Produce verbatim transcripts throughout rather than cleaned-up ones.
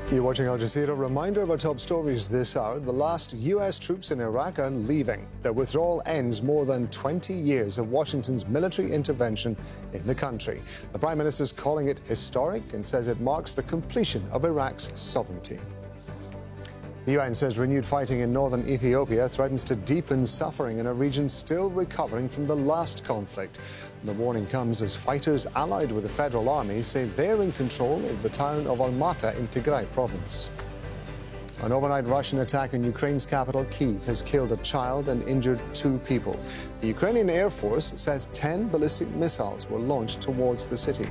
You're watching Al Jazeera. Reminder of our top stories this hour. The last U S troops in Iraq are leaving. Their withdrawal ends more than twenty years of Washington's military intervention in the country. The Prime Minister's calling it historic and says it marks the completion of Iraq's sovereignty. The U N says renewed fighting in northern Ethiopia threatens to deepen suffering in a region still recovering from the last conflict. The warning comes as fighters allied with the federal army say they're in control of the town of Almata in Tigray province. An overnight Russian attack on Ukraine's capital, Kyiv, has killed a child and injured two people. The Ukrainian Air Force says ten ballistic missiles were launched towards the city.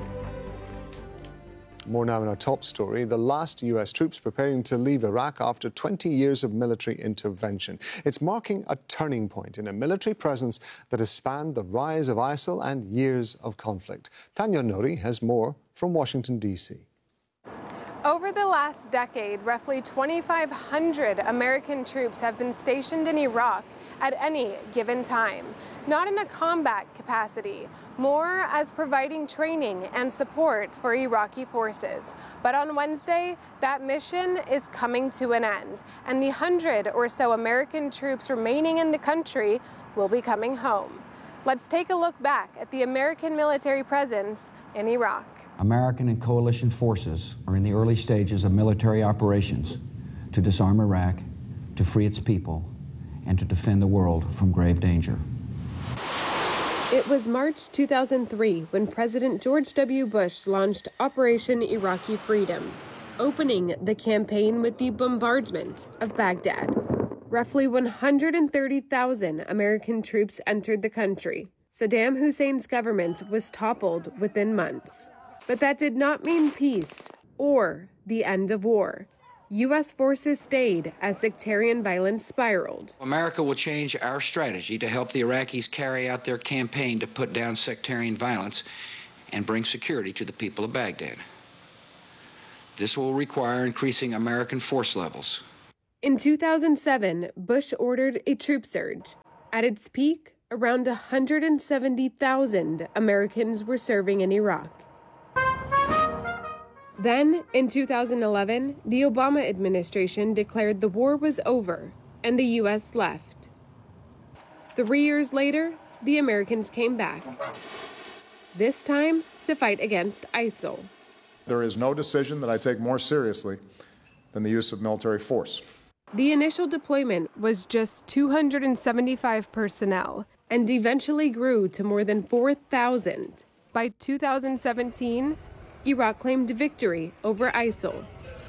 More now in our top story. The last U S troops preparing to leave Iraq after twenty years of military intervention. It's marking a turning point in a military presence that has spanned the rise of ISIL and years of conflict. Tanya Nouri has more from Washington, D C. Over the last decade, roughly twenty-five hundred American troops have been stationed in Iraq at any given time. Not in a combat capacity, more as providing training and support for Iraqi forces. But on Wednesday, that mission is coming to an end, and the hundred or so American troops remaining in the country will be coming home. Let's take a look back at the American military presence in Iraq. American and coalition forces are in the early stages of military operations to disarm Iraq, to free its people, and to defend the world from grave danger. It was March two thousand three when President George W. Bush launched Operation Iraqi Freedom, opening the campaign with the bombardment of Baghdad. Roughly one hundred thirty thousand American troops entered the country. Saddam Hussein's government was toppled within months. But that did not mean peace or the end of war. U S forces stayed as sectarian violence spiraled. America will change our strategy to help the Iraqis carry out their campaign to put down sectarian violence and bring security to the people of Baghdad. This will require increasing American force levels. In two thousand seven, Bush ordered a troop surge. At its peak, around one hundred seventy thousand Americans were serving in Iraq. Then, in two thousand eleven, the Obama administration declared the war was over and the U S left. Three years later, the Americans came back, this time to fight against ISIL. There is no decision that I take more seriously than the use of military force. The initial deployment was just two hundred seventy-five personnel and eventually grew to more than four thousand. By two thousand seventeen, Iraq claimed victory over ISIL.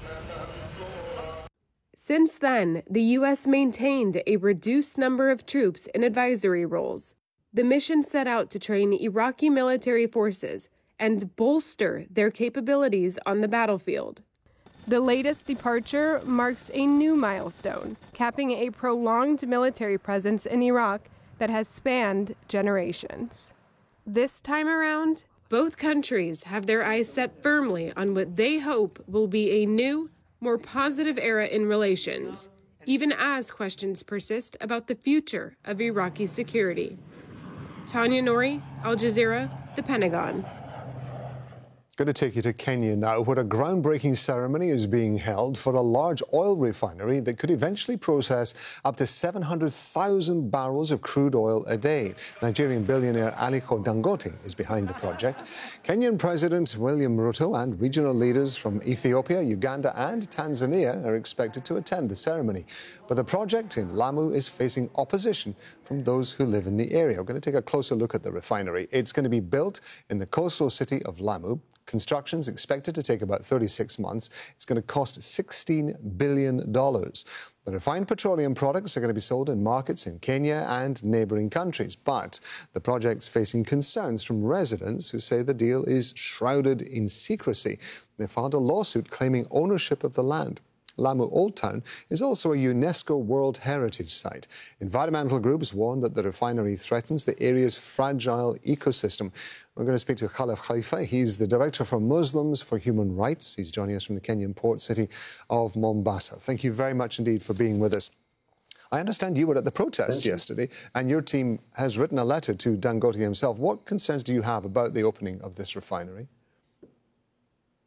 Since then, the U S maintained a reduced number of troops in advisory roles. The mission set out to train Iraqi military forces and bolster their capabilities on the battlefield. The latest departure marks a new milestone, capping a prolonged military presence in Iraq that has spanned generations. This time around, both countries have their eyes set firmly on what they hope will be a new, more positive era in relations, even as questions persist about the future of Iraqi security. Tanya Nouri, Al Jazeera, The Pentagon. Going to take you to Kenya now, where a groundbreaking ceremony is being held for a large oil refinery that could eventually process up to seven hundred thousand barrels of crude oil a day. Nigerian billionaire Aliko Dangote is behind the project. Kenyan President William Ruto and regional leaders from Ethiopia, Uganda and Tanzania are expected to attend the ceremony. But the project in Lamu is facing opposition from those who live in the area. We're going to take a closer look at the refinery. It's going to be built in the coastal city of Lamu. Construction is expected to take about thirty-six months. It's going to cost sixteen billion dollars. The refined petroleum products are going to be sold in markets in Kenya and neighbouring countries. But the project's facing concerns from residents who say the deal is shrouded in secrecy. They filed a lawsuit claiming ownership of the land. Lamu Old Town is also a UNESCO World Heritage Site. Environmental groups warn that the refinery threatens the area's fragile ecosystem. We're going to speak to Khalif Khalifa. He's the Director for Muslims for Human Rights. He's joining us from the Kenyan port city of Mombasa. Thank you very much indeed for being with us. I understand you were at the protest yesterday, and your team has written a letter to Dangote himself. What concerns do you have about the opening of this refinery?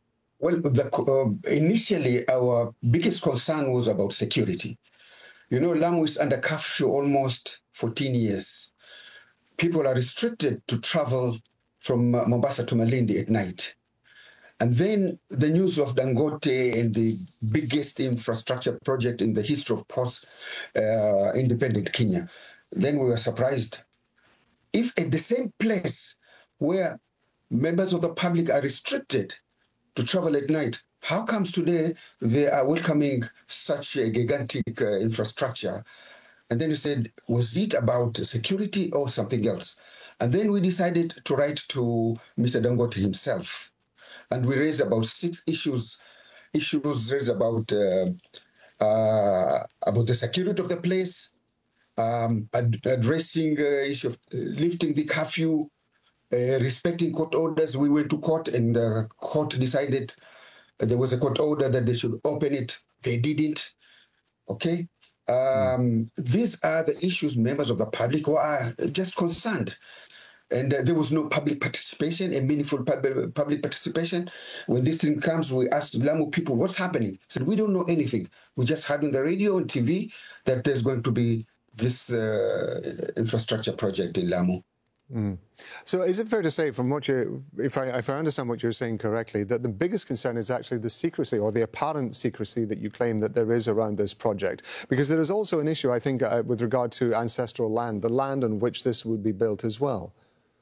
Well, the, uh, initially, our biggest concern was about security. You know, Lamu is under curfew almost fourteen years. People are restricted to travel from uh, Mombasa to Malindi at night. And then the news of Dangote and the biggest infrastructure project in the history of post-independent uh, Kenya. Then we were surprised. If at the same place where members of the public are restricted to travel at night, how comes today they are welcoming such a gigantic uh, infrastructure? And then you said, was it about security or something else? And then we decided to write to Mister Dangote himself. And we raised about six issues, issues raised about, uh, uh, about the security of the place, um, ad addressing the uh, issue of lifting the curfew, uh, respecting court orders. We went to court and the uh, court decided there was a court order that they should open it. They didn't. Okay. Um, mm. These are the issues members of the public who are just concerned. And uh, there was no public participation, a meaningful pub public participation. When this thing comes, we asked Lamu people, what's happening? Said, we don't know anything. We just heard on the radio and T V that there's going to be this uh, infrastructure project in Lamu. Mm. So is it fair to say, from what you, if I, if I understand what you're saying correctly, that the biggest concern is actually the secrecy or the apparent secrecy that you claim that there is around this project? Because there is also an issue, I think, uh, with regard to ancestral land, the land on which this would be built as well.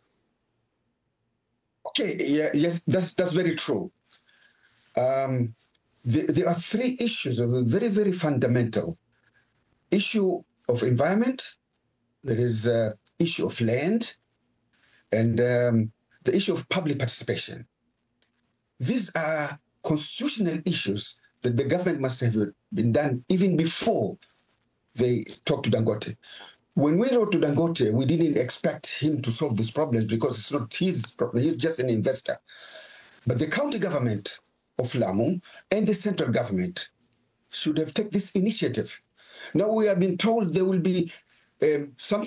Okay, yeah, yes, that's, that's very true. Um, there, there are three issues of a very, very fundamental issue of environment. There is uh, issue of land and um, the issue of public participation. These are constitutional issues that the government must have been done even before they talk to Dangote. When we wrote to Dangote, we didn't expect him to solve these problems because it's not his problem. He's just an investor. But the county government of Lamu and the central government should have taken this initiative. Now we have been told there will be um, some